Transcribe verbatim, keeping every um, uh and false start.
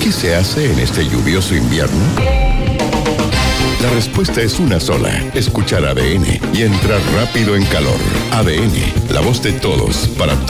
¿Qué se hace en este lluvioso invierno? La respuesta es una sola. Escuchar A D N y entrar rápido en calor. A D N, la voz de todos para todos.